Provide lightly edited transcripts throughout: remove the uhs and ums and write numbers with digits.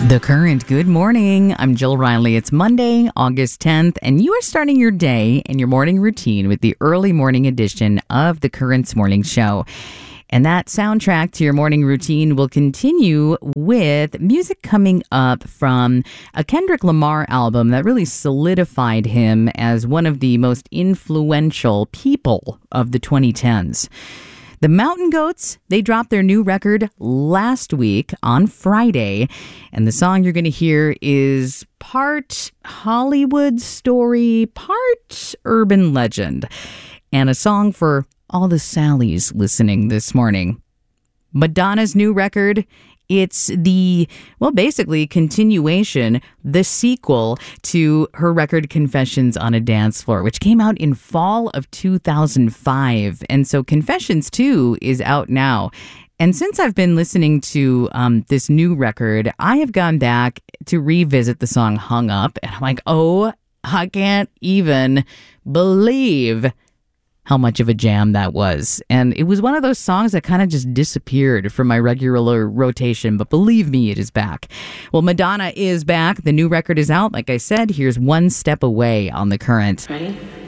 The Current. Good morning. I'm Jill Riley. It's Monday, August 10th, and you are starting your day and your morning routine with the early morning edition of The Current's Morning Show. And that soundtrack to your morning routine will continue with music coming up from a Kendrick Lamar album that really solidified him as one of the most influential people of the 2010s. The Mountain Goats, they dropped their new record last week on Friday, and the song you're going to hear is part Hollywood story, part urban legend, and a song for all the Sallys listening this morning. Madonna's new record, it's basically continuation, the sequel to her record Confessions on a Dance Floor, which came out in fall of 2005. And so Confessions 2 is out now. And since I've been listening to this new record, I have gone back to revisit the song Hung Up. And I'm like, I can't even believe how much of a jam that was. And it was one of those songs that kind of just disappeared from my regular rotation, but believe me, it is back. Well, Madonna is back. The new record is out. Like I said, here's One Step Away on The Current. Ready?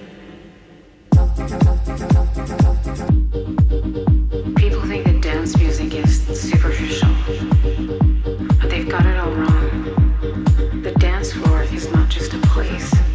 People think that dance music is superficial, but they've got it all wrong. The dance floor is not just a place.